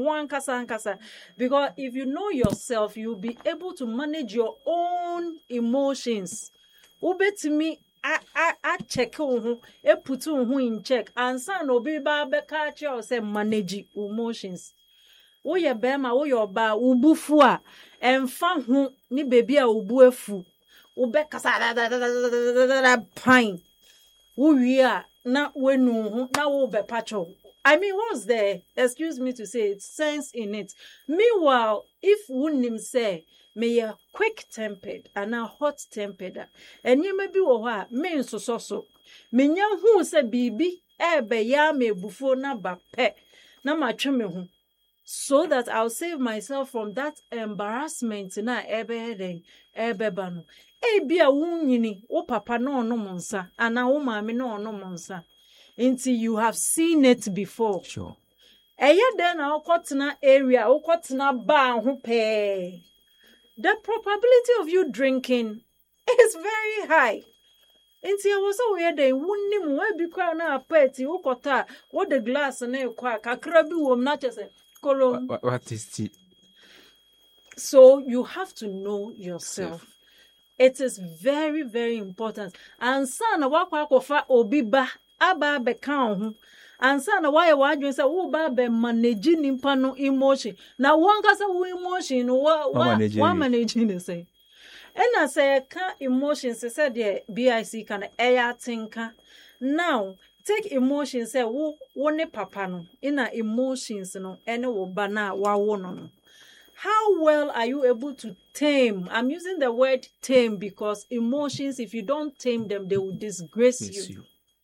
one kasa. Because if you know yourself, you'll be able to manage your own emotions. Ubetimi I check who put who in check and son obi ba be catch you say manage emotions. Wo ye bema wo your ba ubufu a emfa hu ni baby a ubu efu ube kasa pine wo wi a na wenu hu na wo be pacho. I mean, what's there? Excuse me to say it, sense in it. Meanwhile, if wunim say me a quick-tempered and a hot-tempered, and you may be oha me so. Me nyam who say bibi ebe ya me bufo na ba pe na ma tweme hu. So that I'll save myself from that embarrassment na ebe bano. Bia wunyini o papa no monsa ana wo maame no monsa. Until you have seen it before. Sure. Then I'll na area, I'll na bar who pay. The probability of you drinking is very high. Until I was aware they wouldn't even be crying a petty who got what the glass and a quack, a crabby woman, not just a column. What is it? So you have to know yourself. It is very, very important. And son, a walk of obiba. Aba be kan ansa na why wadwen say wo ba be manage nimpa no emotion na won ka say wo emotion no wa manage ne say ena say ka emotions say the BIC kan eya tinka now take emotions say wo ne papa no ina emotions no ene wo ba na wa wo no. How well are you able to tame? I'm using the word tame because emotions, if you don't tame them, they will disgrace you.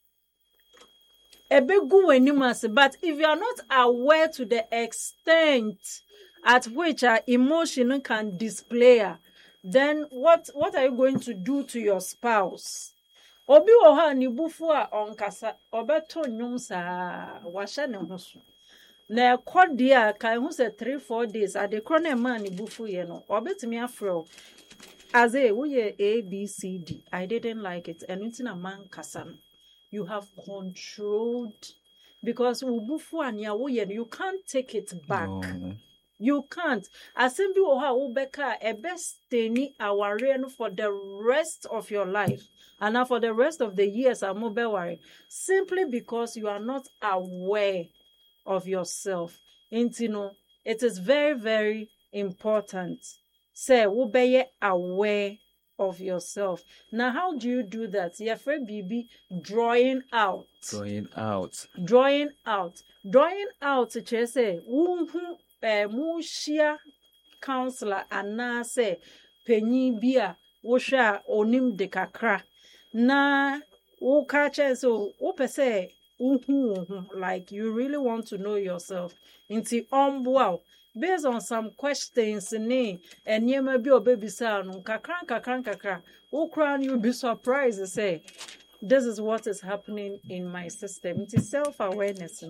But if you are not aware to the extent at which our emotion can display, then what are you going to do to your spouse? Obi oha ni bufu a onkasa obeto nyum sa washa ne hoso. Na ekodia kai hu se 3-4 days ade kro na man ni bufu ye no obetimi afro as we ye ABCD. I didn't like it and it's na man kasa no. You have controlled because you can't take it back. No. You can't. Assembly oha ubeka ebesteni aware for the rest of your life and now for the rest of the years I'm worry simply because you are not aware of yourself. Intino, it is very, very important. Say ubeye aware of yourself. Now, how do you do that? Your friend BB drawing out. Drawing out. Say, mushia counselor and say penny bia wosha onim de kakra. Na ukache so say like you really want to know yourself. Inti wow. Based on some questions and you may be a baby son, kakran. You'll be surprised to say, this is what is happening in my system. It is self-awareness,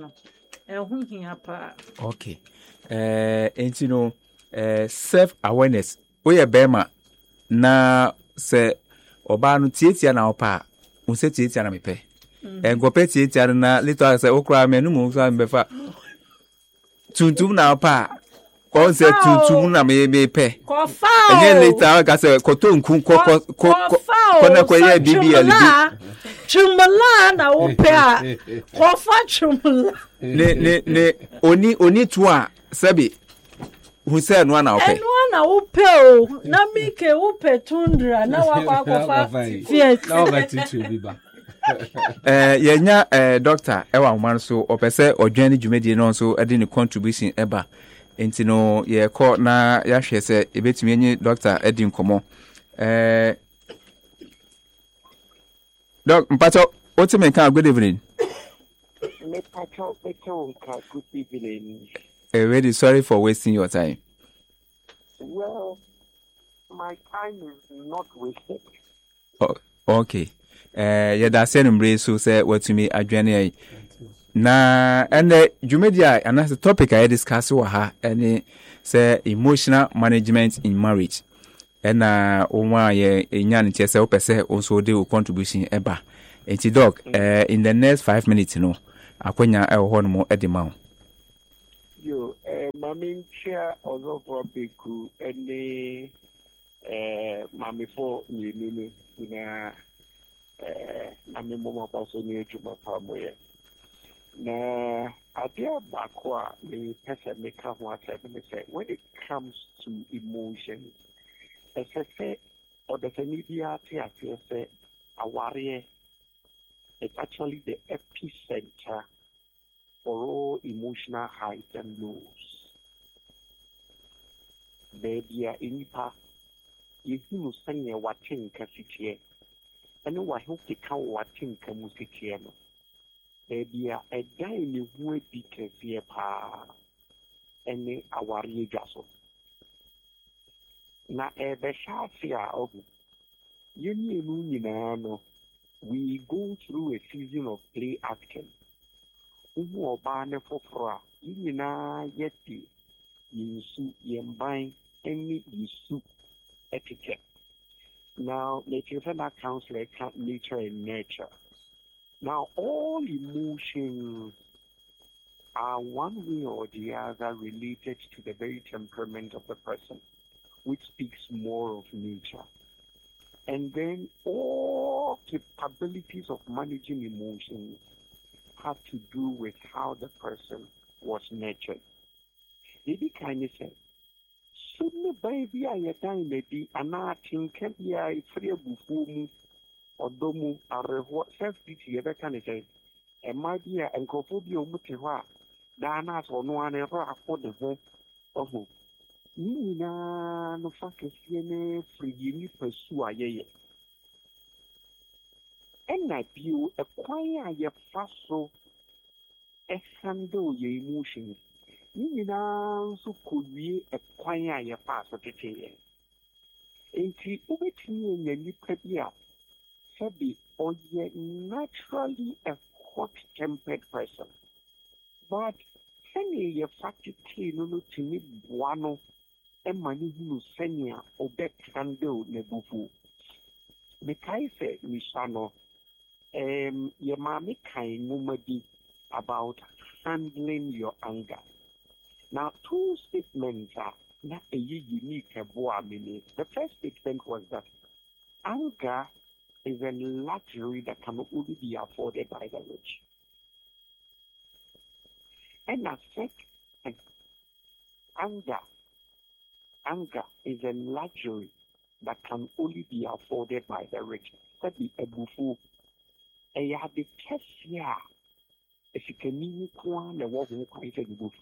Okay. And self-awareness. Oye bema na se obanu tietia na opa, unse tietia na mepe. And go pe tietia na little say okra me no mu so befa. Tuntum na opa. Kon se tuntum na me pe. Kofa. Again later ka se kotonku ko na ko ye bibi alibi. Chumala na ope a. Kofa chumala. Ne oni to a sabi who said one na ope. And one ope o. Na mike ope tundra na wa kofa. Fiat. Na ba titu biba. Yenya doctor ewa man so opese odwani dwumedi no so ade ne contribution eba enti no ye call na ya hwe se ebetumi enye doctor edi nkomo doc mpacho otime kan good evening me pacho good evening. Really sorry for wasting your time. Well, my time is not wasted. Oh, okay. Da senumbre so say watumi adwane ai na ene dwumedia and the topic I discuss wa ha ene say emotional management in marriage ena onwa ye enya ntie say opese also dey contribution eba enti doc in the next 5 minutes no akonya e ho no mo edima yo Mami chair also for Biku any Mami for you na Mami Mama also near to my family. Na idea bakwa the person make up what I say when it comes to emotions, as I say, or the media say a warrior, it's actually the epicenter for all emotional highs and lows. Baby, in pa, you know, saying watching Cassitia, and no, I hope to count watching Camusitiano. Baby, a dime who be Cassia pa, and a warrior jasso. Na ebe shafia of you know, we go through a season of play acting. Umu obane fofra, you know, yeti, yinsu, yembine, any yisu etiquette. Now, that counselor can't nature and nurture. Now, all emotions are one way or the other related to the very temperament of the person, which speaks more of nature. And then all capabilities of managing emotions have to do with how the person was nurtured. Maybe kind of say, shouldn't baby I time maybe an arting can be a free buffum or domu or self-pity ever kind of say, and my dear and cophobia mutiwa, Dana or no one ever afford the home of who. Nina no focus yene free pursue a ye. And I view a quiet ye faso a handle ye emotions. Nina so could be a quiet ye pass of the tea. And she overturned and you could be up. Sabi or ye naturally a hot tempered person. But sending ye fatty tea no to me buano. Emani hunu senya obek handle nebufu. Mekai se mishano ye mami kai ngumadi about handling your anger. Now two statements are not a unique mini. The first statement was that anger is a luxury that can only be afforded by the rich. And a second, anger is a luxury that can only be afforded by the rich. That be a bufu. And you have the test here. If you can mean one, the world will quite a bufu.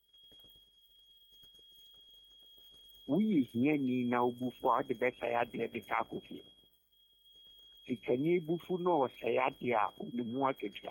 We here now bufu the best I had the taco here. If you can bufu no say at the mortgage.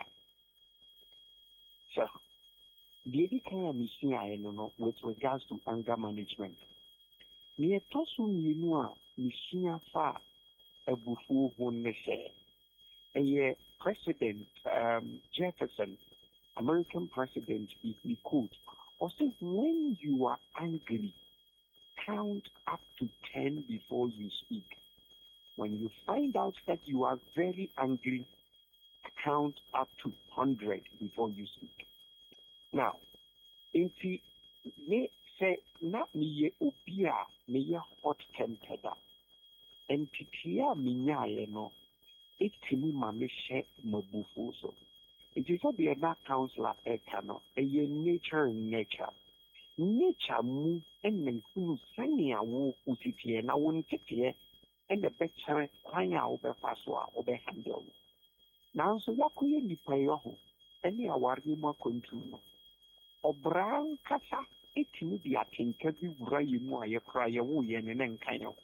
So, the other kind of machine I know with regards to anger management. Near Tosun Yinua, Mishia Fa, a bufu one say. A President Jefferson, American President, if we could, also when you are angry, count up to 10 before you speak. When you find out that you are very angry, count up to 100 before you speak. Now, if you say, not me obia, me hot tempered, and titia minya no, it to me mammy share mabufuso. It is a be a counselor ekano, a nature in nature. Nature move and then who send a woo usiti and I won't take here, and the better crying out over faswa over handle. Now, so what could you be pay off? Any award you more continue. Or brown casa, it may be a tinker you cry you more, you cry a woo and then kind of.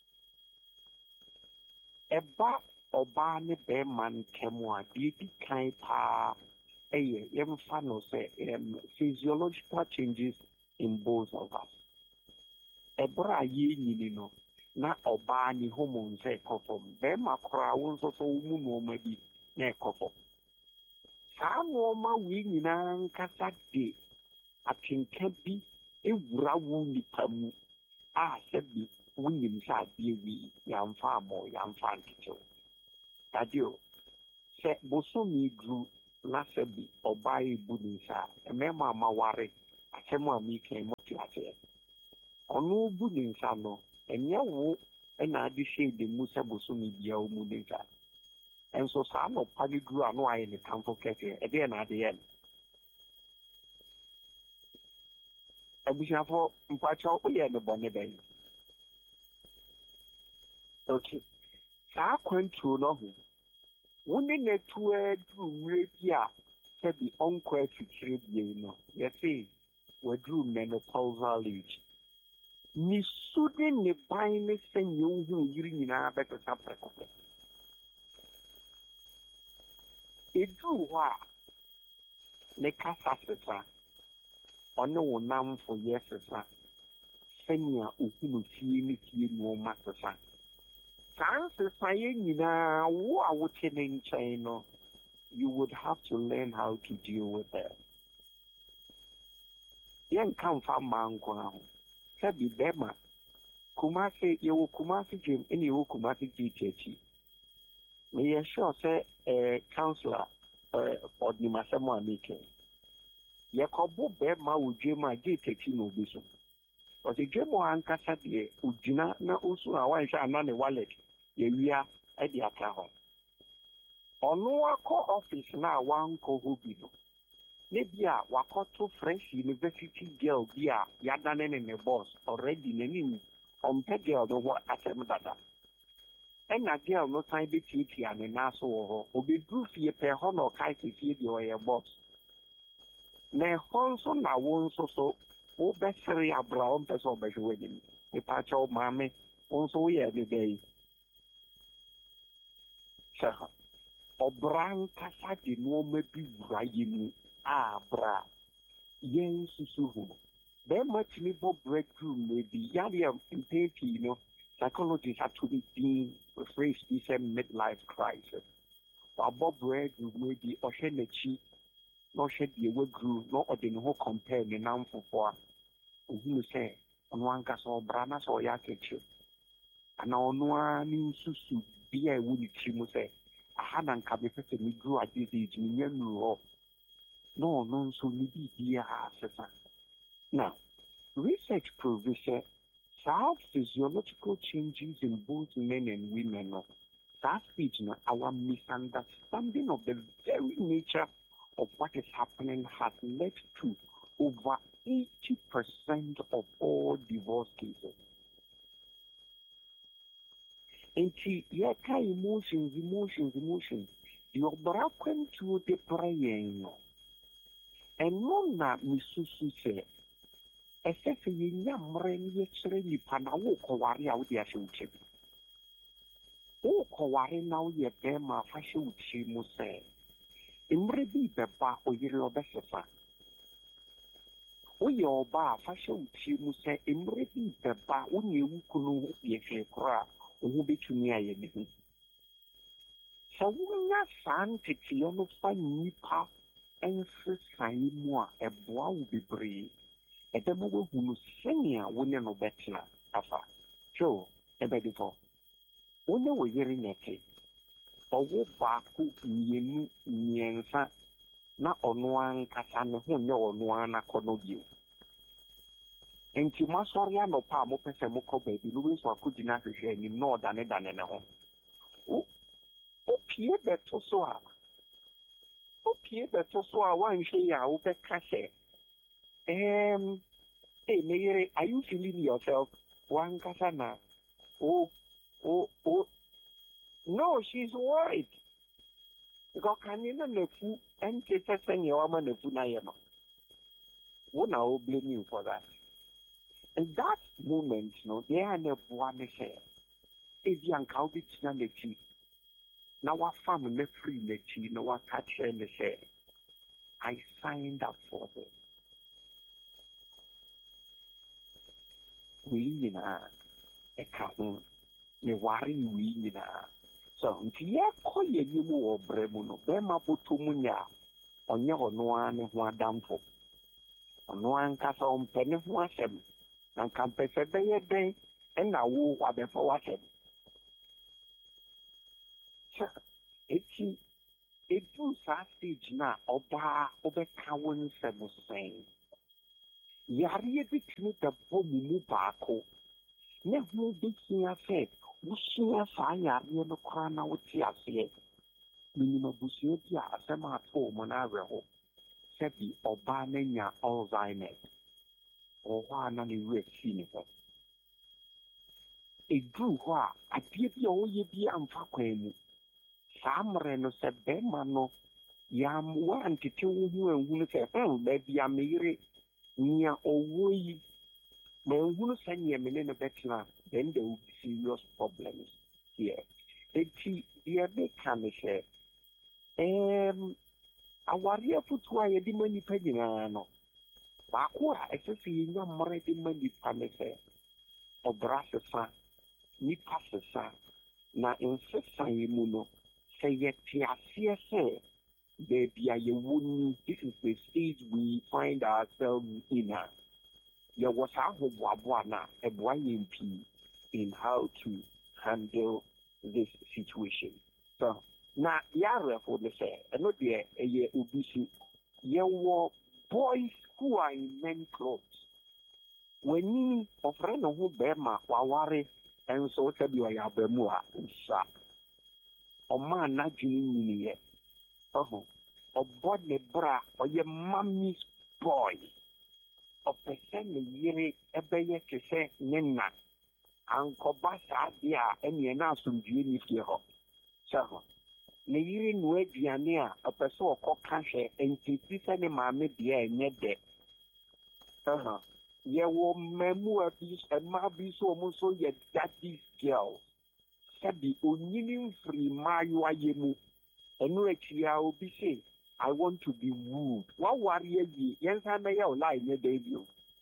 A bat or barney bear man temwa, beauty kind pa, a young fan or say, physiological changes in both of us. A bra ye, you know, not or barney hormones, a coffin, bear my crowns or so moon or maybe neck coffin. Some woman wing in an casati. I can be a rawu nipamu. Ah, said me, winning side be young farm or young fanticho. Tadio said Bosomi grew Nasabi or buy Budinsa, a mema mawari, a tema me came aseɛ ɔno bu ne nsa no ɛnyɛ wo ɛna ade hyɛ de mu sɛ bosome bia wo mu ne nsa ɛnso saa nɔpa no duru a no ayɛ ne tamfo kɛseɛ ɛdeɛ na ade yɛ no abusuafoɔ mpakyɛw woyɛ ne bɔne bɛn okay saa kwanturo no ho wo ne n'atu aduru mmerɛ bi a sɛbi ɔnkɔ afikyire bie no yɛse waduru menopausal age ne su de ne ban ne sɛ nyɛ wohu yere nyinaa bɛtesa prɛkɔpɛ ɛduru hɔ a ne kasa sesa ɔne wo namfo yɛ sesa sɛnea ohunu fie ne fie nneɔma sesa saa nsesaeɛ nyinaa wo a wote ne nkyɛn no you would have to learn how to deal with her yɛnka mfa mmaa nko ho sɛbi bɛrima kumase yɛwɔ kumase gyem ɛne yɛwɔ kumase gate akyi meyɛ sure sɛ counselor ɔdenim asɛm a mekɛ yɛkɔbo bɛrima wɔ dwam a gate akyi na obi so ɔsɛ dwam hɔ ankasa deɛ ogyina na osu a wanhwɛ ana ne wallet yɛwia de aka hɔ ɔno akɔ office na a wankɔ hɔ bi no ne bi a wakɔto fresh university girl bi a yɛadane ne boss already n'anim ɔmpɛ girl no hɔ asɛm dada ɛna girl no san bɛtiatia ne nan so wɔ hɔ obɛduru fie pɛɛ hɔ na ɔkae sɛ fie deɛ ɔyɛ boss na ɛhɔ nso na wo nso so wobɛsere abra ɔmpɛ sɛ ɔbɛhwɛ w'anim mepaakyɛw maame wo nso woyɛ ne bɛyi sɛ ɔbra nkasa de nneɔma bi wura yɛ mu a bra yɛn susu ho bɛrima tumi bɔ breakthrough na bi yadeɛ mpɛn pii no psychologists ato ne din phrase bi sɛ midlife crisis wabɔ breakthrough na bi ɔhwɛ n'akyi na ɔhwɛ deɛ waduru na ɔde ne ho compare ne nam fofoɔ a ohunu sɛ ɔno ankasa ɔbra na sɛ ɔyɛ akɛkyerɛ ana ɔno ara ne nsusu bi a ɛwɔ ne tiri mu sɛ aha na nka mepɛ sɛ meduru ade sɛ ɛgyimi nya nnuru hɔ na ɔno nso ne biribiaa sesa now research proves sɛ saa physiological changes in both men and women no saa stage no our misunderstanding of the very nature of what is happening has led to over 80% of all divorce cases. Nti yɛka emotions. Deɛ ɔbra kwantuo de pra yɛn no. Ɛno na mesusu sɛ ɛsɛ sɛ yɛnya mmerɛ no yɛkyerɛ nnipa na wokɔware a wode ahyɛ wo kyɛ bi. Wokɔware na woyɛ bɛrima afa hyɛ wo kyiri mu sɛ mmerɛ bi bɛba ɔyere ɔbɛsesa. Woyɛ ɔba a fa hyɛ wo kyiri mu sɛ mmerɛ bi bɛba wone ewu kunu yɛhwɛ koraa wo ho bɛtumi ayɛ ne ho. Sɛ wonya saa nteteɛ no fa nnipa nsesae mu a ɛboa wo bebree ɛbɛma woahunu sɛnea wo ne no bɛtena afa. So ɛbɛde fɔ wo ne wo yere nɛte ɔwo baako mmienu mmiɛnsa na ɔno ankasa ne ho nyɛ ɔno ara n'akɔnnɔ bio. Nti masɔre anɔpa a mopɛ sɛ mokɔ baabi no wei so akɔgyina ahwehwɛ anim na ɔdanedane ne ho. Opie bɛto so a woanhwɛ yi a wobɛka sɛ hey meyere, are you feeling yourself? Wankasa na no, she's worried. Because kanina nefu ente sɛ nyɛ wama nefu na yɛ no. Wo na wo blame you for that. And that moment, no, they are never one share. If you anka obi tina n'akyi, na wa fam ne free n'akyi, na wa catch her and say, I signed up for this. We nyinaa ɛka ho ne ware we nyinaa. So nti yɛkɔ yɛ anim wɔ brɛ mu no bɛrima bɔtɔ mu nya a ɔnyɛ ɔno ara ne ho adamfo. Ɔno ankasa ɔmpɛ ne ho asɛm na nka mpɛ sɛ bɛyɛ dɛn ɛna wo wabɛfa w'asɛm. So eti edu saa stage na ɔbaa ɔbɛka wo nsɛm sɛn yareɛ bitumi bɛbɔ mu mu baako na ho bɛhia sɛ wosua saa yareɛ no koraa na wote aseɛ. Menim abusua bi a asɛm atoo mu no awerɛho sɛbi ɔbaa no anya Alzheimer's wɔ hɔ a na ne werɛ fii ne hɔ. Ɛduru hɔ a adeɛ bi a ɔyɛ bi amfa kwan mu. Saa mmerɛ no sɛ bɛrima no woantete wo ho anhunu sɛ baabi a meyere nea ɔwɔ yi manhunu sɛ neɛ me ne no bɛtena, then there will be serious problems here. Enti deɛ meka ne sɛ awareɛ foto a yɛde ma nnipa nyinaa no, baako a ɛsɛ sɛ yɛnya mmerɛ de ma nnipa ne sɛ ɔbra sesa, nnipa sesa, na nsesaeɛ mu no sɛ yɛte aseɛ sɛ baabi a yɛwɔ ni, this is the stage we find ourselves in a yɛwɔ saa ahoboaboa no a ɛboa yɛn pii in how to handle this situation. So na yɛawerɛfo ne sɛ ɛno deɛ ɛyɛ obi so yɛwɔ boys who are in men clothes. W'ani ɔfrɛ ne ho bɛrima waware ɛnso sɛ bi ɔyɛ abamu a nsa ɔmaa n'adwene nyiniyɛ ɔbɔ ne bra ɔyɛ mammy's boy ɔpɛ sɛ ne yere ɛbɛyɛ te sɛ ne na ankɔba saa deɛ a ɛneɛ na asomdwie ne fie hɔ sɛ ho ne yere noa aduane a ɔpɛ sɛ ɔkɔka hwɛ ɛntiti sɛ ne maame deɛ ɛnyɛ dɛ yɛwɔ mmaa bi so ɔmo nso yɛ daddy's girls sɛbi onyini mfiri mmaayewa yɛ mu ɛno akyi a obi se I want to be wooed. What warrior ye? Yensa na ya ola nye baby.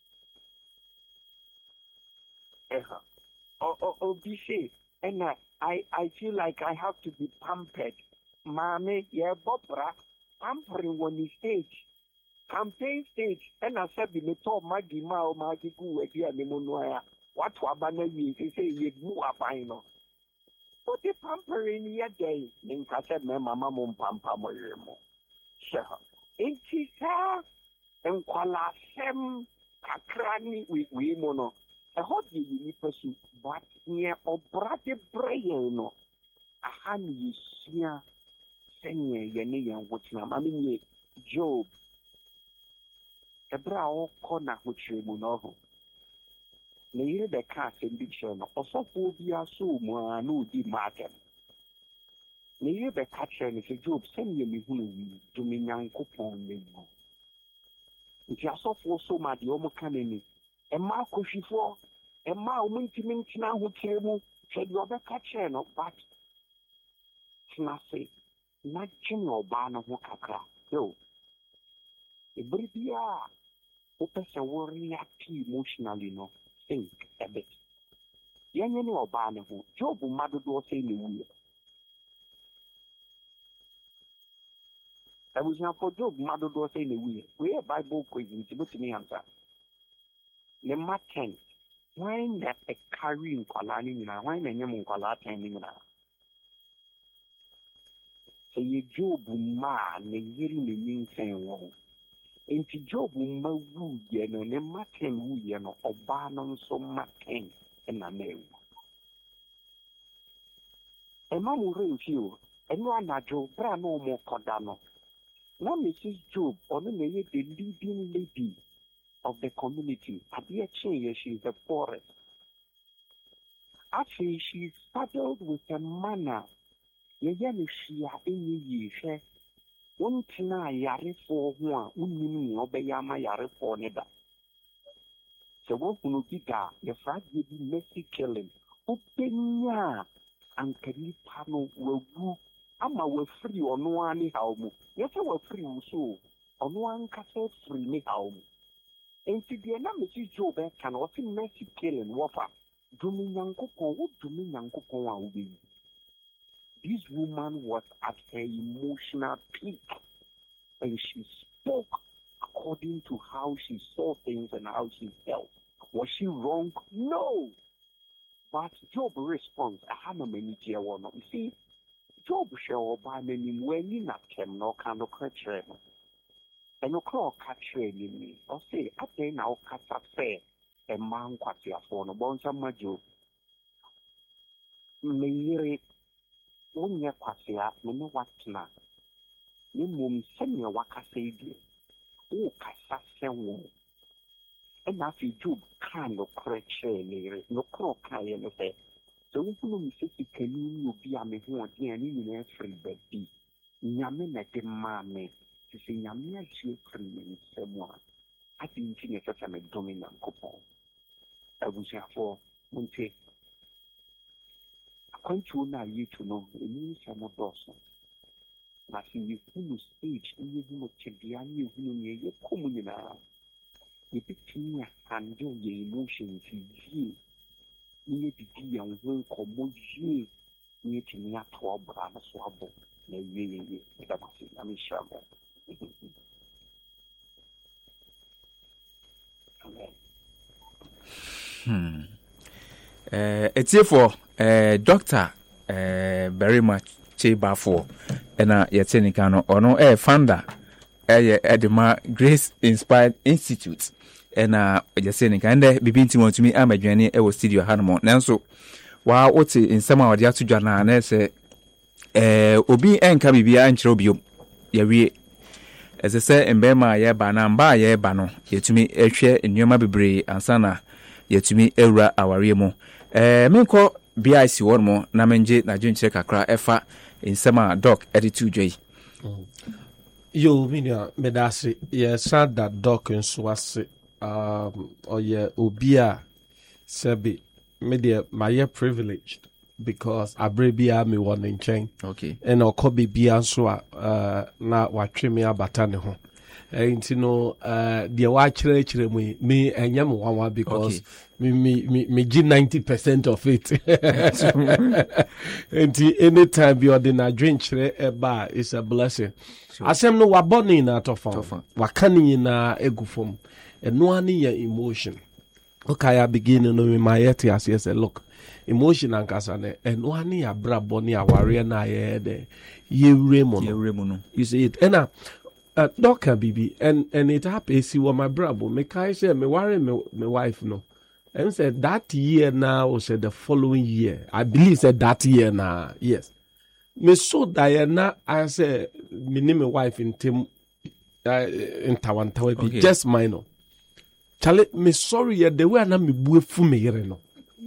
Obi say, and I feel like I have to be pampered. Mame, ye bopra, pampering on the stage. Campaign stage, and I said, me to magi ma o magi gu e dia me monoya. What wabana ye say ye mu abaino. But the pampering ye day, ninka said me mama mum pampa mo yemo. Sure. Enti saa nkwalasɛm kakra ni we mu no ɛhɔ deɛ yɛ nipa so but neɛ ɔbra de brɛ yɛn no aha ne yɛsua sɛneɛ yɛne yɛn ho tena ma menyɛ Job ɛberɛ a ɔkɔ n'ahokyerɛ mu no ɔho ne yere bɛka asɛm bi kyerɛ no ɔsɔfoɔ bi asɔ mu a na ɔdi maatɛm ne yere bɛka kyerɛ no sɛ Job sɛneɛ mehunu wi dome Nyankopɔn na wu nti asɔfoɔ so ma deɛ ɔmo ka n'ani ɛma akɔhwifoɔ ɛma a ɔmo ntimi ntena ahokyerɛ mu hwɛ deɛ ɔbɛka kyerɛ no but tena ase na gyene ɔbaa no ho kakra yo ɛbere biara wopɛ sɛ wo react emotionally no think a bit yɛnyɛ ne ɔbaa no ho Job mma dodoɔ sɛ ne wuyɛ abusuafo Job mma dodoɔ sɛ ne wuyɛ woyɛ Bible quiz nti bɛtumi ansa ne mma 10 hwan na ɛkari nkwalaa no nyinaa hwan na ɛnyɛ mu nkwalaa 10 no nyinaa sɛ yɛ Job mma a ne yere n'ani nsɛn wɔ ho nti Job mma wuyɛ no ne mma 10 wuyɛ no ɔbaa no nso mma 10 ɛna na ewu ɛma mo remfi o ɛno anadwo berɛ a na ɔmo kɔda no na Mrs. Job ɔno na ɛyɛ the leading lady of the community adeɛ kyee she is the poorest actually she is saddled with a manner yɛyɛ no hwia ɛnyɛ yie hwɛ wontena yarefoɔ ho a wonnim nea ɔbɛyɛ ama yarefoɔ ne da sɛ wohunu bi da yɛfra adeɛ bi mercy killing wobɛnya a anka nipa no wawu ama wafiri ɔno ara ne haw mu yɛsɛ wafiri wo so ɔno ankasa firi ne haw mu enti deɛ na Mrs. Job ɛka no ɔse mercy killing wɔfa dome Nyankopɔn wo dome Nyankopɔn a wobɛyi. This woman was at her emotional peak and she spoke according to how she saw things and how she felt. Was she wrong? No. But Job responds, you see, Job shall by many when you not came no kind of creature. ɛno kora ɔka kyerɛ ni ɔse adɛn na wokasa sɛ ɛma nkwaseafoɔ no bɔnsa magyo meyere wonyɛ kwasea me ne watena ne mmom sɛnea wakasa yi deɛ wokasa sɛ wo ɛna afei Job kaa nokorɛ kyerɛ ne yere nokorɛ ɔkaeɛ no sɛ sɛ wohunu me sɛ sikani ne obi a me hoɔden a ne nyinaa firi baabi nyame na de maa me te sɛ nyame ahyie firi me nsɛm a ade nti ne ɛsɛ sɛ medome Nyankopɔn abusuafoɔ monte akwantuo no a yɛtu no ɛni nsɛm dɔɔso na sɛ yɛhunu stage ne yɛhunu kyɛdea ne yɛhunu neɛ yɛkɔ mu nyinaa yɛbɛtumi a handle yɛ emotions yie ne yɛdidi yɛn ho nkɔmmɔ yie ne yɛtumi atoa bra no so abɔ na yɛyɛyɛ medamase na mehyira mo Etiefoɔ Dr. Barima Kyebafo ɛna yɛte ne ka no ɔno founder Edema Grace Inspired Institute ɛna yɛse ne ka ndɛ bibi ntimi ɔtumi amadwane ɛwɔ studio hanom nanso wa wote nsɛm a wɔde ato dwa na na sɛ obi enka bibia ankyerɛ obiom yɛwie ɛsɛ sɛ mbɛma yɛba na mba yɛba no yɛtumi ehwɛ nneɛma bebree ansa na yɛtumi ewura awareɛ mu menkɔ BIC wɔ mo na menje na dwenkyerɛ kakra ɛfa nsɛm a doc ɛde to dwa yi yo minia medase yes that doc nso ase oye obi a sɛbi me de my privileged because abrebia me won in chain okay and okobi bia nso a na watwe me abata ne ho nti no de wa kyerɛ mu me enyam wanwa because me gi 90% of it nti anytime bi ordinary drink kyerɛ eba is a blessing asem no wabɔne na tofa wakane na egufom eno ani ya emotion okay I begin no me my yet as yes look emotion ankasa ne eno ani ya brabɔ ne aware na ye de yewremu no you see it and Dr. Bibi and it happens see what my brother me kai say me worry me wife no and said that year now or said the following year I believe said that year now yes me so Diana I say me name my wife in Tim in Tawantawe be just minor Charlie me sorry yeah the way na me bue fu me yere no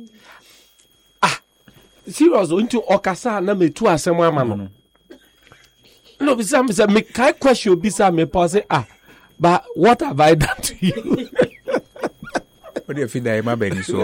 serious into okasa na me tu asem ama no no, bisa me kai question bisa me pause but what have I done to you? What do you feel that my baby so?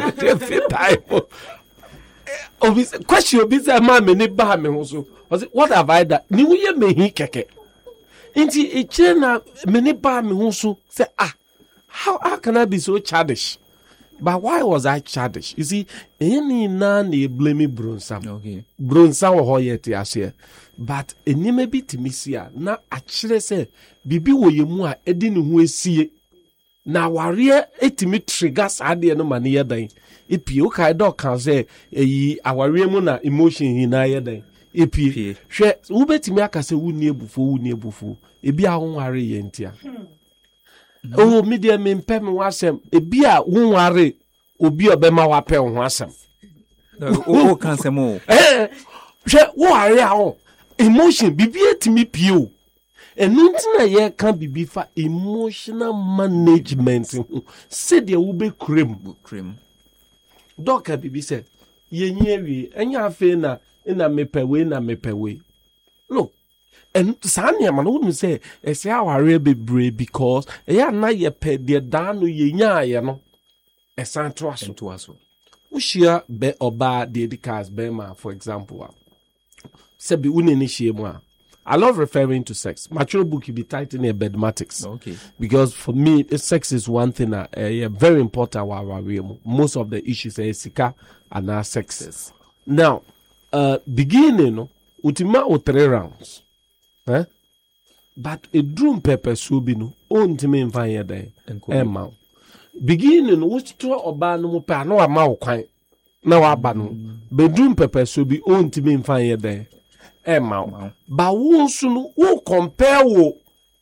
Question bisa ma me ni ba me ho so. What have I done? Ni wo ye me hi keke. Inti e kire na me ni ba me ho so say how can I be so childish? But why was I childish? You see, any na blame me Bronsam. Okay. Bronsam wo yet ase. But enime bi timisia na akyere se bibi wo yemu a edi ne ho esie. Na ware etimi triggers ade no mane yedan. Epi o kai dog kan say eyi aware mu na emotion hi na yedan. Epi hwe wo betimi aka se wuni ebufu. Ebi a ho ware ye ntia. Oh, media me mpɛ me wasɛm ebi a wonware obi obɛma wapɛ ho asɛm o kan sɛm o hwɛ wo are a ho emotion bibi etimi pio ɛnu ntina yɛ kan bibi fa emotional management sɛ deɛ wo be krem doka bibi sɛ yenye wi enya afi na mepɛ we look and Sanya man wouldn't say it's our baby because na ye pe de dano ye nya no a santo to us. Ushia be oba de cars bema, for example. Sebi unini I love referring to sex. Mature book you be titled in bedmatics. Okay. Because for me, sex is one thing very important. Most of the issues are sika and our sexes. Now, beginning, ultima o 3 rounds. But a drum pepper subino own to me in fire day Emma beginning which to oba no pa no ama kwan na wa ba no bedroom pepper subi own to me in fire day Emma ba wo so no wo compare wo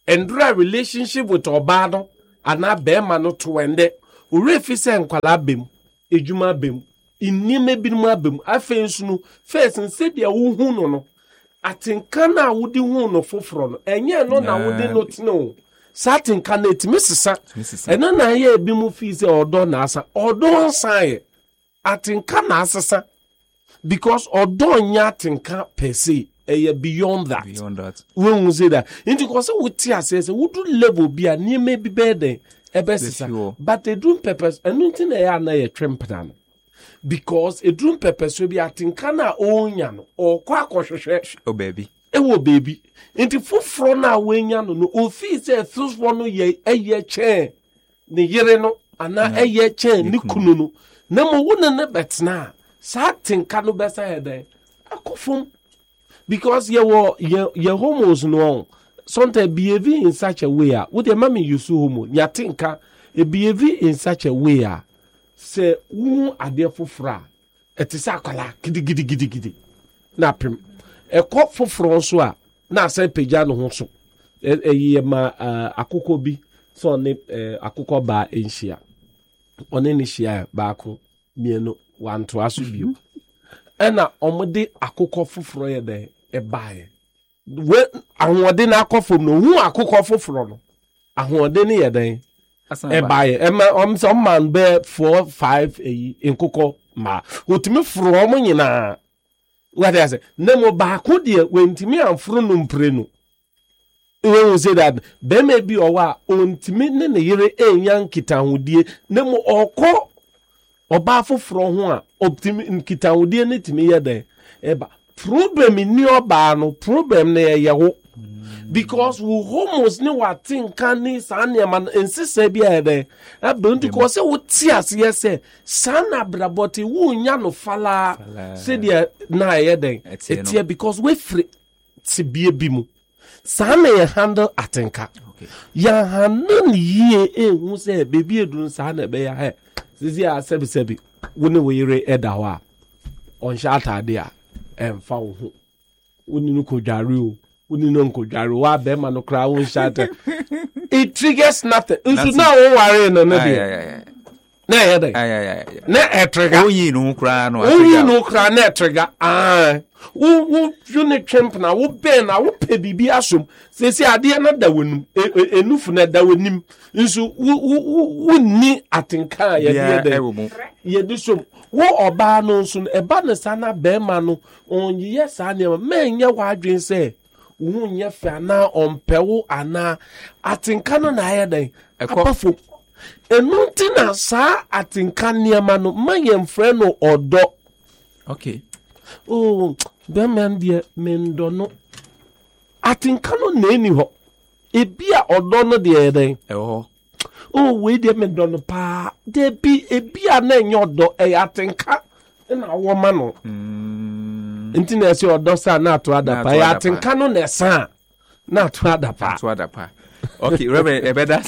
endura relationship with obado ana bema no to ende ure fi se nkwala bem ejuma bem inime binom abem afensu no first nse dia wo hu no atenka na wodi hu no foforo no enye no na wodi no tino satinka na etimi sesa eno na ye bi mu fi se odo na asa odo nsaye atenka na asesa because odo nya atenka per se beyond that. When we say that, into because we tear says we do level be a near maybe better but a drum peppers and nothing they are na a trampan because a drum peppers will be acting kana own or quack oh baby. Ewo baby into full front now when yano no office says those one ye a year chair the yereno and now a year chair nikunu no wouldn't ne bet na satin cano besa head akofum. Because your homos no sometimes behaving in such a way with your mommy you so homo ya tinka a behaving in such a way say who are there for fra et is akola gidi na pim e ko foforo so a na say peja no ho so e ma akoko bi so ne akoko ba enhia one ne hia ba ko mienu wanto aso bio ena omode akoko foforo ye de ebae we ahode na akofom no hu akoko foforo no ahode ne ye den ebae some man be 4-5 enkoko ma otimi foro omo nyina what I say nemo ba ko de wentimi amforo no mpre no we say that be may be owa ontimi ne yere enya nkitahudie nemo okọ oba foforo ho a optimi nkitahudie ne timi ye den eba problem ni oba no problem na ye wo because we almost know what thing can ni sane man insist be there abuntu ko se wo ti ase se sana braboti wo nya no fala se dia na ye den etie because we free ti bie bi mu sana ye handle atenka ya handle ye hu se bebi edun sana be ya he sisi a sebi woni we yire eda ho a on shata dia emfa wo ho woni no kodware o woni no nkodware wa be ma no kra won shata it triggers nothing nso na wo ware no no dia na ya dai na trigger oyi no kra no oyi no kra na trigger wo june champ na wo ben na wo pe bibi asom sesi ade na da wonum enufu na da wonim nso wo ni atenka ya de ye de som wo oba no nso eba ne sana be ma no onye sa ne menye wadwen se wo nye fa na ompewo ana atenka no na ya den akofo enunti na sa atenka niema no manye mfre no odo okay oh be man dia mendono atenka no na eni ho ebia odo no de den oh we dia mendono pa de bi ebia na enye odo atenka na wo ma no nti na ese odo sa na ato adapa ya atenka no na sa na ato adapa okay Reverend ebeda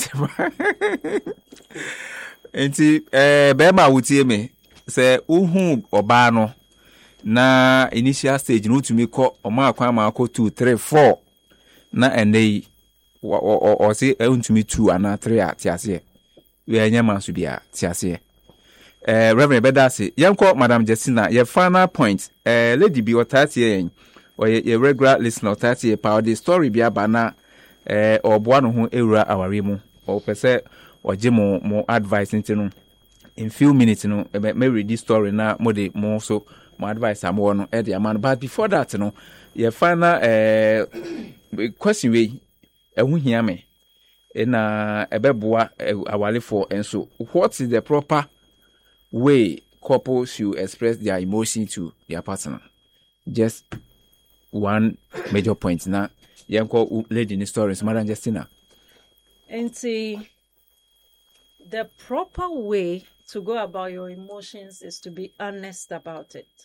nti be ma wutie me se uhu oba no na initial stage no tumi ko oma akwan ma ko 2 3 4 na endei o se untumi 2 ana 3 atiase we anya ma so bia tiase Reverend Bedasi yanko Madam Jessina your final point lady bi otatie yen or your regular listener otatie power the story bia bana oboa no ho ewura aware mu o pese oje mo advice ntino in few minutes no me read this story na mo de mo so mo advice am no e de man but before that no your final question we ehu hia me na ebeboa awale for enso what is the proper way couples should express their emotion to their partner? Just one major point now. Yanko lady in the stories, Madam Justina. And see, the proper way to go about your emotions is to be honest about it.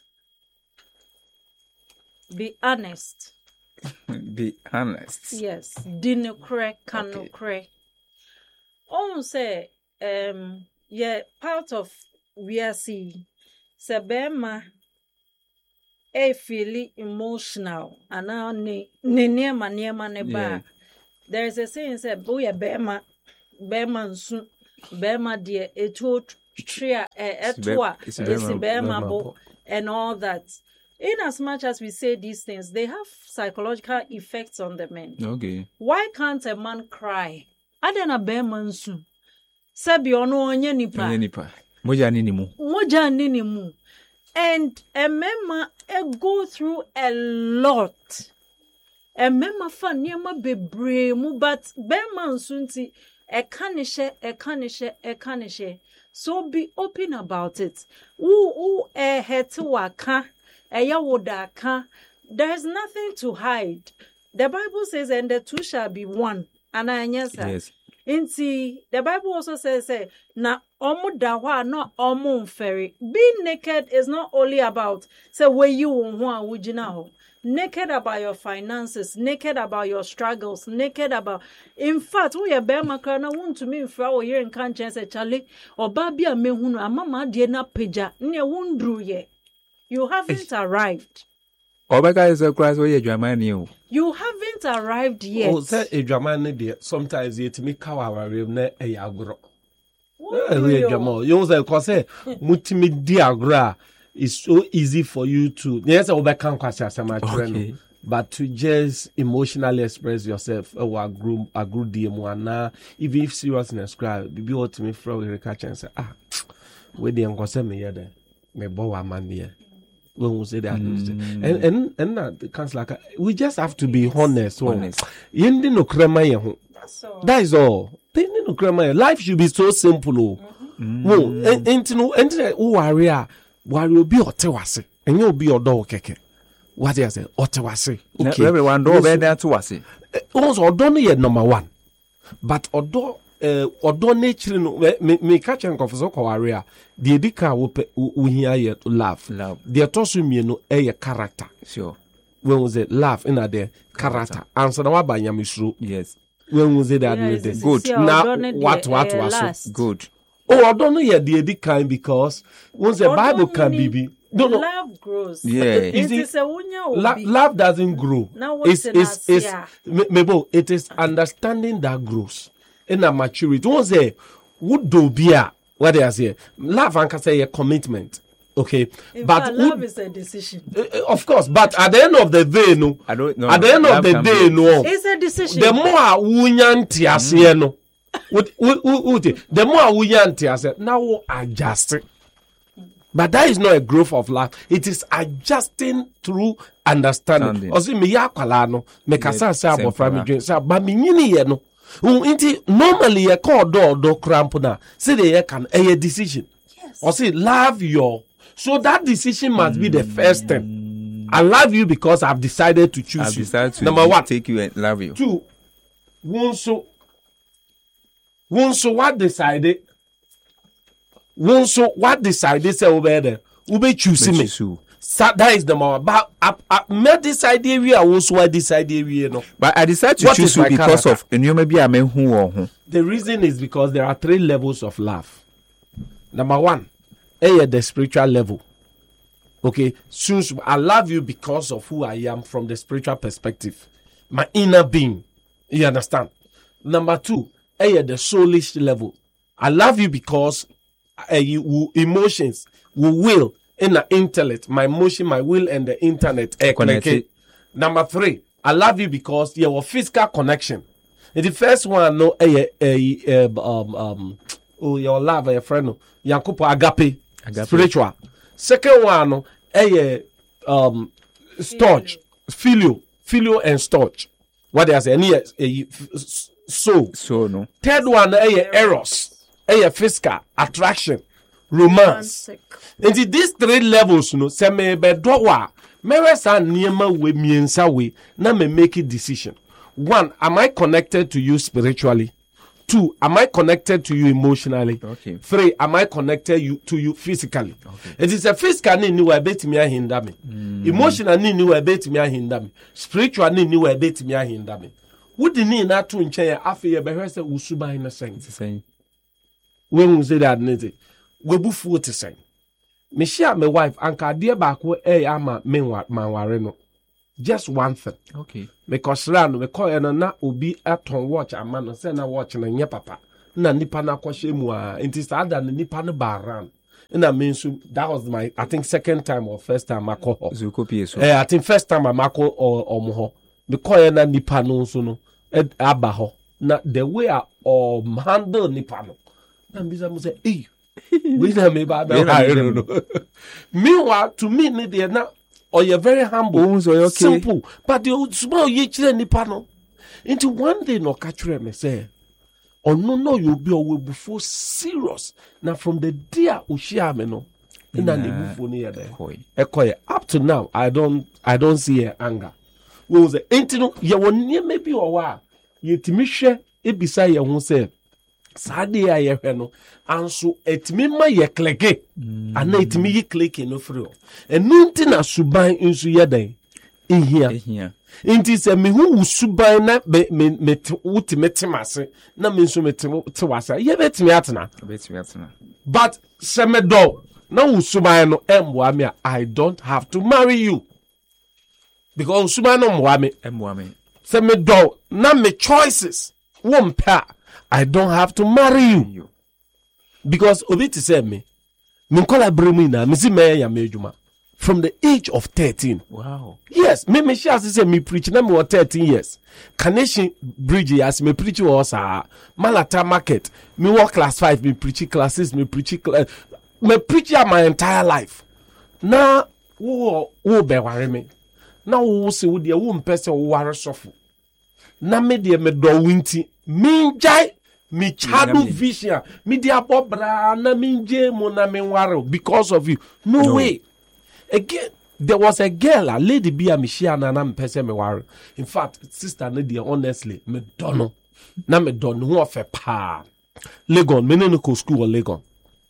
Be honest. Be honest. Yes. Dinukre, kanukre. Say, yeah, part of we are seeing Sabema feeling emotional and now near ma ne ba there is a saying say boy bema nsu bema de eto tria etwa esi bema bo and all that. In as much as we say these things, they have psychological effects on the men. Okay. Why can't a man cry? Adena bema nsu sebi ono onye nipa moja nini mu. And a mema go through a lot. A mema fa niema bebre mu, but bema nsunti e kanishe. So be open about it. Heti waka, yawodaka. There's nothing to hide. The Bible says, and the two shall be one. And yes. Inti, the Bible also says, na omu dawa no omu mferi. Being naked is not only about, say, where you wujina. Naked about your finances, naked about your struggles, naked about. In fact, we are bema kana want to me for here in Kanchen say Charlie or babia mehunu amama diena peja nye wundru ye. You haven't arrived. Obeka is a Christ where you You haven't arrived yet. Oh, say a German sometimes it me kawa ne a yagro. You say, cause mutimi diagra is so easy for you to. Yes, okay. But to just emotionally express yourself, agro even if seriousness cry, be what me from the catch and say, where the uncle send me here, me bow man here. When we say that, and that comes like we just have to be honest. Yendi no krema that is all. Yendi no krema. Life should be so simple. Warrior be otewase, and you'll be odo keke. What do you say? Otewase. Okay. Everyone do be there to us. Also, odo no number one, but odo nature no me catch and confess ko warrior. The edika we hear yet love. The tosu mienu character. Sure. When we say love in a character. Answer na waba nyamisru. Yes. When we say that good. Now what good. Oh, I don't know yet the edika because once the Bible can be. Love grows. Yeah. Love doesn't grow. It is understanding that grows. In a maturity. Once say would do be what they say. Love and say a commitment. Okay. But love is a decision. Of course, but at the end of the day, no. I don't know. At the end of the day, no. It's a decision. The more wunyanti ase no. The more wunyanti ase now adjust. But that is not a growth of life. It is adjusting through understanding. Osi me yakwala no. Me kasa say abofra me dwen say ba me nyini ye no. Normally you call do cramp na. Say they can a decision. Yes. Or say love your. So that decision must be the first thing. I love you because I've decided to choose you. Number one, take you and love you. Two, wonso what decided? Wonso what decided? Say over there, ube choose me. So that is the more. But I made this idea. We are also I decided we no. But I decided to choose you because of you maybe I mean who. The reason is because there are 3 levels of love. Number 1, the spiritual level. Okay, since I love you because of who I am from the spiritual perspective, my inner being. You understand? Number 2, the soulish level. I love you because emotions, will. In the intellect, my emotion, my will, and the internet connected. Number 3, I love you because you have a physical connection. In the first one, no, your love, your friend, Yankupo agape, spiritual. Second one, no, storage, filio and storage. What they say, so no. Third one, eros, physical attraction. Romance. And these 3 levels, no, say me be dowa. Me sa niema we miensa we na me make a decision. 1, am I connected to you spiritually? 2, am I connected to you emotionally? Okay. 3, am I connected to you physically? Okay. It is a physical ni we bet me ahinda me. Emotional ni we bet me ahinda me. Spiritual ni we bet me ahinda me. Wo di ni na to nche ya afi ye be hwe se usuban na sen. When we say that nete webufu te sen. Me share my wife anka de ba ko ama me manware no. just one thing. Okay. Because ran we call na obi aton watch amano say na watch na nye papa. Na nipa na kwahye mu a enti sada na nipa no ba ran. Na me nso that was my I think second time or first time akọ. So copy so. I think first time amako omo ho. Me call na nipa no nso no aba ho. Na the way I handle nipa no. Na mbisa mo say, "Eh, we na me ba no." Meanwhile, to me ne dey na or you're very humble, simple, but you small ye chile nipa no. Into one day no catch me say, "Oh no, you'll be always before serious." Now from the day ushia me no, na ne before ni there. Ekoye up to now, I don't see her anger. We was into no ye won maybe or wa ye timishe ebisa ye ho say. Sade ya yehwe no anso etimi ma ye kleke ana etimi yi kleke no free enu nti na suban nso ye dan ehia nti se me hu suban na me wuti metemase na me nso te wasa ye betimi atena but se me do na wu suban no emboa me I don't have to marry you because suban no emboa me se me do na me choices won pa I don't have to marry you. Because obi to say me call bremi na me si me ya mejuma from the age of 13. Wow. Yes, me share say me preach na me was 13 years. Carnation Bridge as me preach was Malata Market. Me work class 5 me preach classes me preach my entire life. Na wo be ware me. Na wo se wo de wo mpese wo ware sofo. Na me de me do winti minjai mi chadu vision mi dia bobra na minje mo na me ware because of you no way again there was a girl a lady be a mishia na mpese me ware in fact sister na dia honestly me dono na me dono who of a pa Legon me no go school or Legon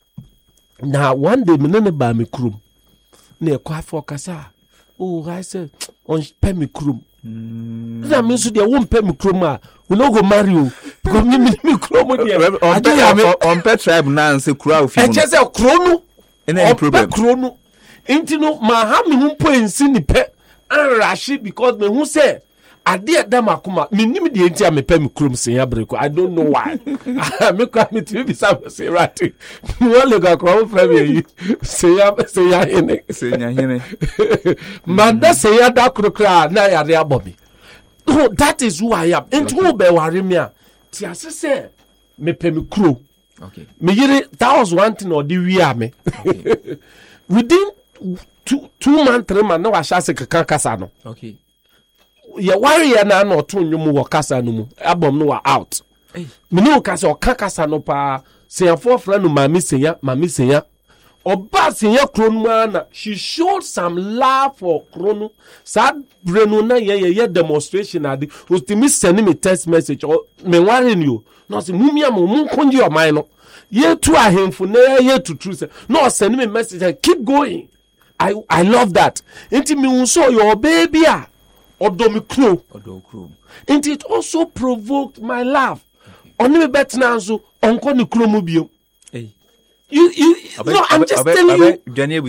na one day me no ba me krum na e kwa for kasa oh I said on pay me krum that means they won't pay me chroma. We no go marry you because me chroma there. On pet tribe now say crowd. I just say chrono. Any problem? Chrono. Inti no ma ha me hu po ensi ni pe an rashi because me hu say ade da makoma me nim de enti me pay me chroma say ya breko. I don't know why. Me kwa me ti be say right. Me only go chroma from you. Say ya hene. Say nya hene. Manda say ya da krokra na ya re abobi. Oh, that is who I am. And who be worry me a. Ti ase say me pay me kro. Okay. Me yire that was one thing or the we are me. Okay. Within 2 months 3 months na wa sha se kaka kasa no. Okay. Ye worry ya na no to nwum wo kasa no mu. Album no wa out. Me no kasa o kasa no pa se ya for friend no mami se ya. Oba se ya kronuma na she showed some love for krono. Sad brenu na ye demonstration adi. Ustimi send me text message or me worry you. No se mumia mo mun konji o man no. Ye to ahemfu na ye to true say. No send me message and keep going. I love that. Inti me unso your baby a. Odo kro. And it also provoked my laugh. Oni me bet na so onko ni kro mu bio. You no, I'm just telling you.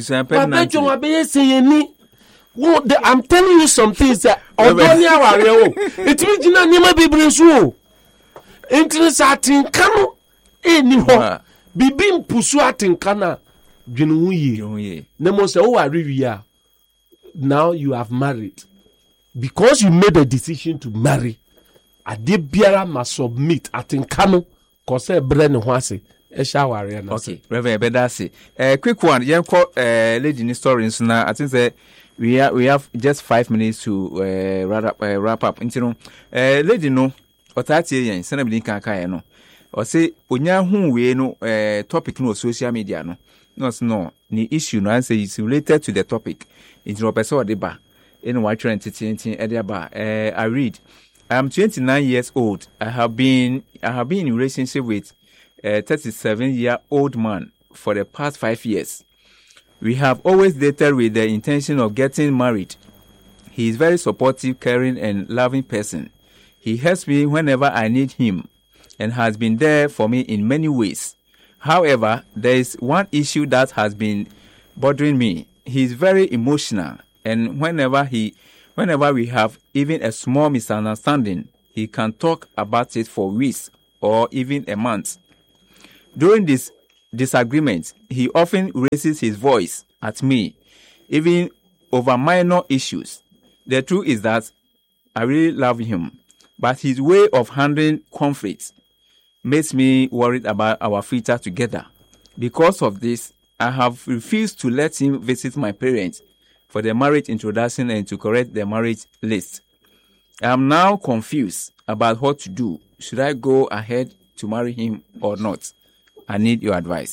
I'm telling you some things that Odonia Wareo. It means you know Nima Bibrinsu. Interest at in Kano. Anymore. Bibim Pusuat in Kana. Genuye. Nemo say, oh, I really. Now you have married. Because you made a decision to marry. Adebiara must submit at in Kano. Cause a brand wase. Okay, Reverend Bedasi. Quick one. You call lady in stories now. I think that we have just 5 minutes to wrap up. You know, lady no, or 30 years. Send me kaka no. Or say onya hu we no topic no social media no. No, the issue no answer is related to the topic. It's no person or the bar. In what trend I read. I'm 29 years old. I have been in relationship with a 37-year-old man for the past 5 years. We have always dated with the intention of getting married. He is very supportive, caring, and loving person. He helps me whenever I need him and has been there for me in many ways. However, there is one issue that has been bothering me. He is very emotional, and whenever Whenever we have even a small misunderstanding, he can talk about it for weeks or even a month. During this disagreement, he often raises his voice at me, even over minor issues. The truth is that I really love him, but his way of handling conflicts makes me worried about our future together. Because of this, I have refused to let him visit my parents for the marriage introduction and to correct the marriage list. I am now confused about what to do. Should I go ahead to marry him or not? I need your advice.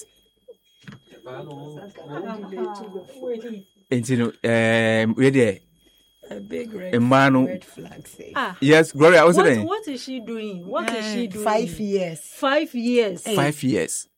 Ready? A big red flag. Yes, Gloria, what is she doing? 5 years. 5 years. 5 years.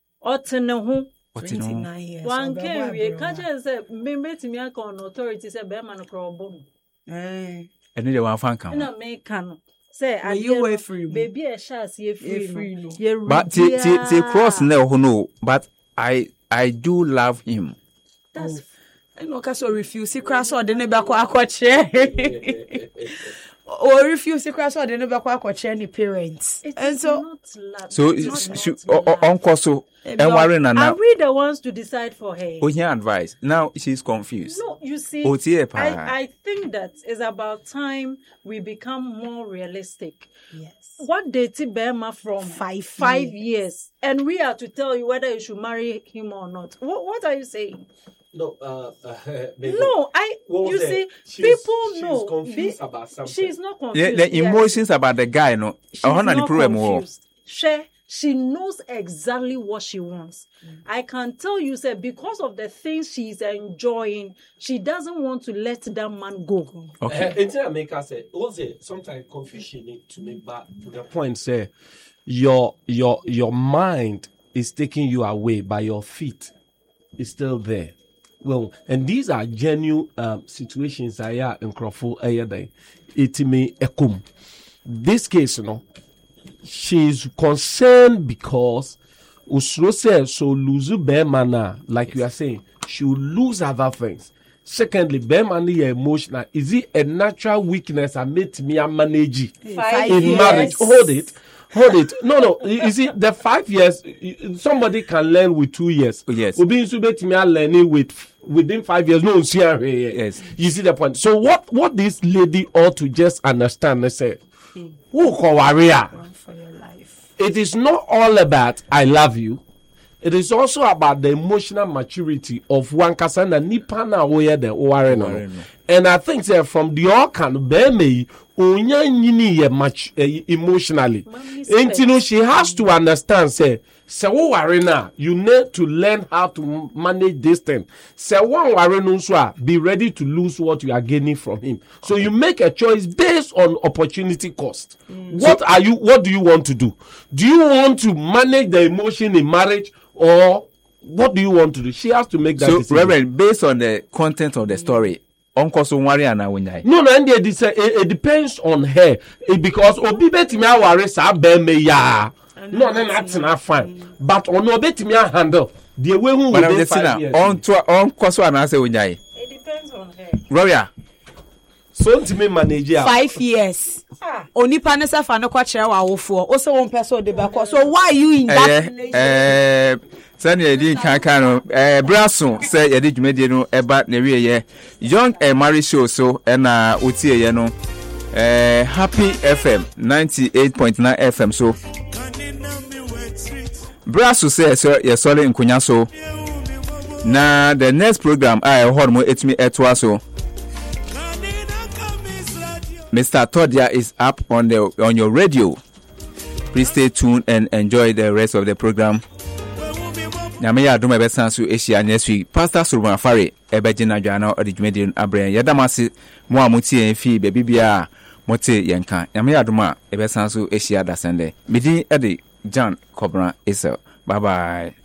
29 years. One can we catch us to me on authority say be man crobom. And the one fan come. Na me can say are you free? Baby a chance you free. But the cross no, but I do love him. That's no ka so refuse crash or the neighbor akwache. Or refuse crash or the neighbor akwache any parents. And so uncle so and worry na now. Are we the ones to decide for her? Oh, yeah, advice. Now she's confused. No, you see, I think that it's about time we become more realistic. Yes. What dated Burma from 5 years, and we are to tell you whether you should marry him or not. What are you saying? No, you see, people know. She's confused about something. She's not confused. The emotions about the guy, no. She's not confused. She knows exactly what she wants. I can tell you, sir, because of the things she's enjoying, she doesn't want to let that man go. Okay. Until I make her say, sometimes confusion need to make back to the point. Say, your mind is taking you away, but your feet is still there. Well, and these are genuine situations. I am in Crawford. It may ekum. This case, she's concerned because Usro says so lose Bermana, like you are saying, she will lose other things. Secondly, Bermana emotional. Is it a natural weakness I made me manage 5 in years. marriage? Hold it. No. You see, the 5 years, somebody can learn with 2 years. Yes. Learning within 5 years. No, yes. You see the point. So what this lady ought to just understand and say, Run for your life. it is not all about I love you. It is also about the emotional maturity of one kasana nipana where the warren. And I think that from the organ, Beme, Unya Yini much emotionally. And she has to understand, say, so warena, you need to learn how to manage this thing. So one warren be ready to lose what you are gaining from him. So you make a choice based on opportunity cost. What do you want to do? Do you want to manage the emotion in marriage? Or what do you want to do? She has to make that decision. So, Reverend, based on the content of the story, Uncle Sumwari and Awunyai. No, and it depends on her. Because Obi Betimia Waresa Beme ya. No, that's not fine. But on Obetimia handle the way who will be 5 years. On Koso and Ase Unyai. It depends on her. Gloria. So to me manage 5 years. Only panesa fa no kwache wa wofo. O se won person de back. So why are you in that relation? Send ye din kan no braso say ye di dwumedie no eba na wie ye young marriage show so na otie ye no Happy FM 98.9 FM so braso say so ye sole nkonya so na the next program I hold mo etimi etwa so Mr. Todia is up on your radio. Please stay tuned and enjoy the rest of the program. Nyame adom ebesanso Asia next week. Pastor Solomon Afare ebegina dwana odijumedin abren. Yadamase mo amutie fi be bibia mote yenka. Nyame adom ebesanso Asia da Sunday. Midi ede John Kobra Esel. Bye bye.